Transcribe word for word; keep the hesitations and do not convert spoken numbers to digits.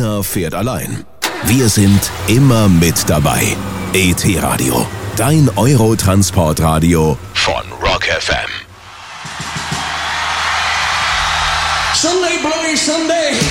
Keiner fährt allein. Wir sind immer mit dabei. E T-Radio, dein Eurotransportradio von Rock F M. Sunday, bloody Sunday.